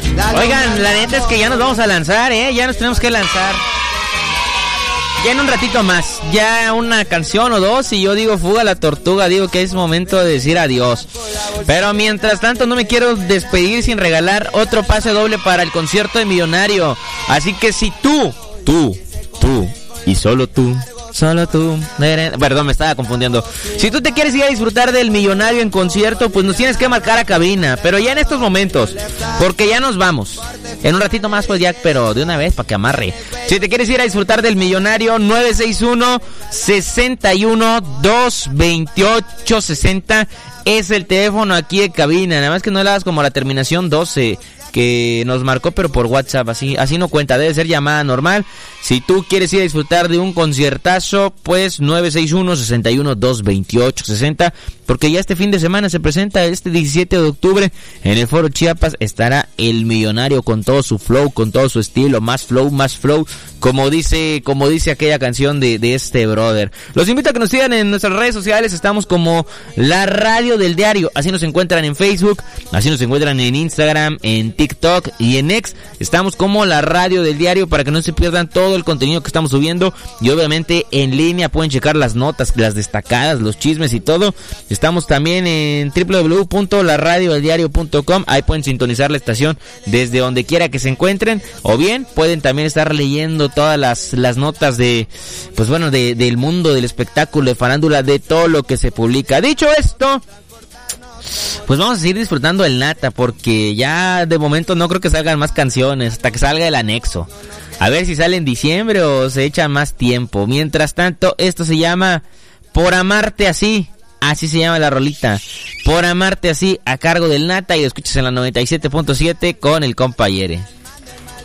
Oigan, la neta es que ya nos vamos a lanzar, ya nos tenemos que lanzar. Ya en un ratito más, ya una canción o dos y yo digo fuga la tortuga, digo que es momento de decir adiós. Pero mientras tanto no me quiero despedir sin regalar otro pase doble para el concierto de Millonario. Así que si tú y solo tú, perdón, me estaba confundiendo. Si tú te quieres ir a disfrutar del Millonario en concierto, pues nos tienes que marcar a cabina, pero ya en estos momentos, porque ya nos vamos. En un ratito más, pues ya, pero de una vez para que amarre. Si te quieres ir a disfrutar del Millonario, 961-61-228-60 es el teléfono aquí de cabina. Nada más que no le hagas como la terminación 12 que nos marcó, pero por WhatsApp, así no cuenta, debe ser llamada normal. Si tú quieres ir a disfrutar de un conciertazo, pues 961-61-228-60, porque ya este fin de semana se presenta, este 17 de octubre, en el Foro Chiapas, estará el Millonario con todo su flow, con todo su estilo, más flow, como dice aquella canción de este brother. Los invito a que nos sigan en nuestras redes sociales, estamos como La Radio del Diario, así nos encuentran en Facebook, así nos encuentran en Instagram, en TikTok y en X, estamos como La Radio del Diario para que no se pierdan todo el contenido que estamos subiendo, y obviamente en línea pueden checar las notas, las destacadas, los chismes y todo. Estamos también en www.laradiodeldiario.com, ahí pueden sintonizar la estación desde donde quiera que se encuentren, o bien pueden también estar leyendo todas las notas de, pues bueno, del mundo del espectáculo, de farándula, de todo lo que se publica. Dicho esto, pues vamos a seguir disfrutando el Nata, porque ya de momento no creo que salgan más canciones hasta que salga el anexo. A ver si sale en diciembre o se echa más tiempo. Mientras tanto, esto se llama Por Amarte Así. Así se llama la rolita. Por Amarte Así, a cargo del Nata, y lo escuchas en la 97.7 con el compa Yere.